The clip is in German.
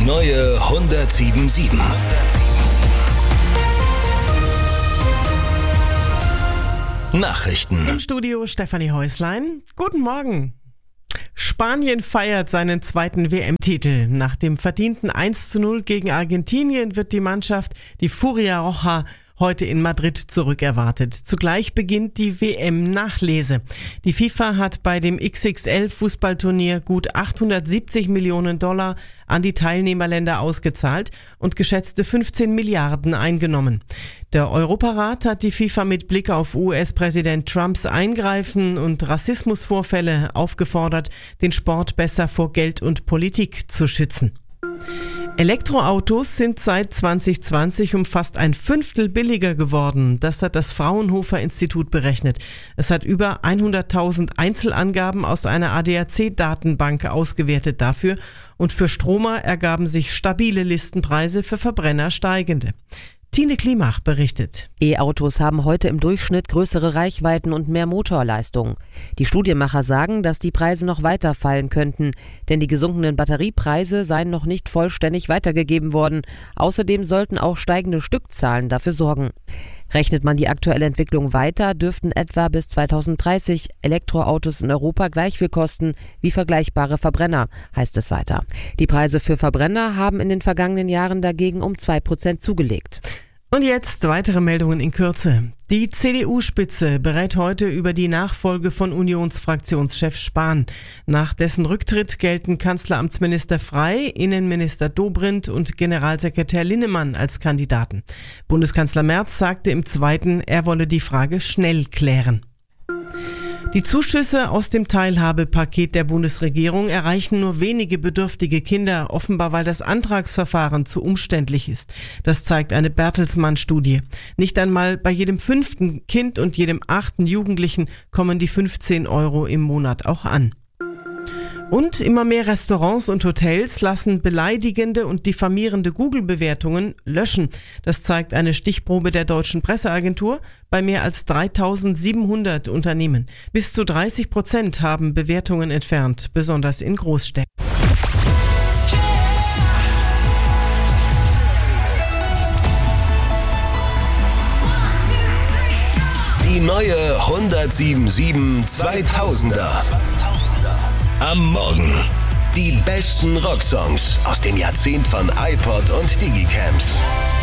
neue 107.7. Nachrichten. Im Studio Stefanie Häuslein. Guten Morgen. Spanien feiert seinen zweiten WM-Titel. Nach dem verdienten 1:0 gegen Argentinien wird die Mannschaft, die Furia Roja, heute in Madrid zurückerwartet. Zugleich beginnt die WM-Nachlese. Die FIFA hat bei dem XXL-Fußballturnier gut $870 Millionen an die Teilnehmerländer ausgezahlt und geschätzte 15 Milliarden eingenommen. Der Europarat hat die FIFA mit Blick auf US-Präsident Trumps Eingreifen und Rassismusvorfälle aufgefordert, den Sport besser vor Geld und Politik zu schützen. Elektroautos sind seit 2020 um fast ein Fünftel billiger geworden. Das hat das Fraunhofer Institut berechnet. Es hat über 100.000 Einzelangaben aus einer ADAC-Datenbank ausgewertet dafür und für Stromer ergaben sich stabile Listenpreise, für Verbrenner steigende. Tine Klimach berichtet. E-Autos haben heute im Durchschnitt größere Reichweiten und mehr Motorleistung. Die Studienmacher sagen, dass die Preise noch weiter fallen könnten, denn die gesunkenen Batteriepreise seien noch nicht vollständig weitergegeben worden. Außerdem sollten auch steigende Stückzahlen dafür sorgen. Rechnet man die aktuelle Entwicklung weiter, dürften etwa bis 2030 Elektroautos in Europa gleich viel kosten wie vergleichbare Verbrenner, heißt es weiter. Die Preise für Verbrenner haben in den vergangenen Jahren dagegen um 2% zugelegt. Und jetzt weitere Meldungen in Kürze. Die CDU-Spitze berät heute über die Nachfolge von Unionsfraktionschef Spahn. Nach dessen Rücktritt gelten Kanzleramtsminister Frey, Innenminister Dobrindt und Generalsekretär Linnemann als Kandidaten. Bundeskanzler Merz sagte im Zweiten, er wolle die Frage schnell klären. Die Zuschüsse aus dem Teilhabepaket der Bundesregierung erreichen nur wenige bedürftige Kinder, offenbar weil das Antragsverfahren zu umständlich ist. Das zeigt eine Bertelsmann-Studie. Nicht einmal bei jedem 5. Kind und jedem 8. Jugendlichen kommen die 15 € im Monat auch an. Und immer mehr Restaurants und Hotels lassen beleidigende und diffamierende Google-Bewertungen löschen. Das zeigt eine Stichprobe der Deutschen Presseagentur bei mehr als 3.700 Unternehmen. Bis zu 30% haben Bewertungen entfernt, besonders in Großstädten. Die neue 107.7 2000er. Am Morgen. Die besten Rocksongs aus dem Jahrzehnt von iPod und Digicams.